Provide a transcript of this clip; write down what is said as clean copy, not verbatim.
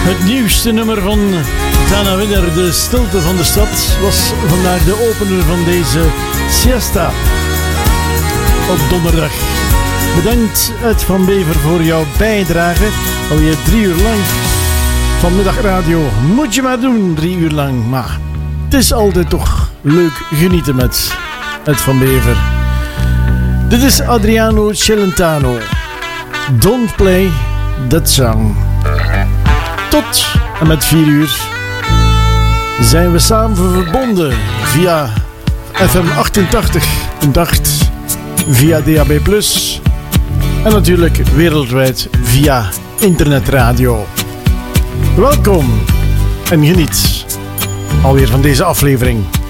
Het nieuwste nummer van Dana Winner, De Stilte van de Stad, was vandaag de opener van deze siesta op donderdag. Bedankt Ed van Bever voor jouw bijdrage. Alweer 3 uur lang van Middagradio. Moet je maar doen, 3 uur lang. Maar het is altijd toch leuk genieten met Ed van Bever. Dit is Adriano Celentano. Don't play that song. Tot en met 4 uur zijn we samen verbonden via FM 88.8, via DAB+, en natuurlijk wereldwijd via internetradio. Welkom en geniet alweer van deze aflevering.